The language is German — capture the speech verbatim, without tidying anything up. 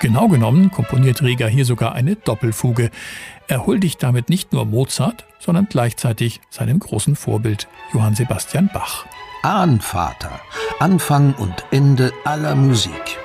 Genau genommen komponiert Rieger hier sogar eine Doppelfuge. Er huldigt damit nicht nur Mozart, sondern gleichzeitig seinem großen Vorbild Johann Sebastian Bach. Ahnvater, Anfang und Ende aller Musik.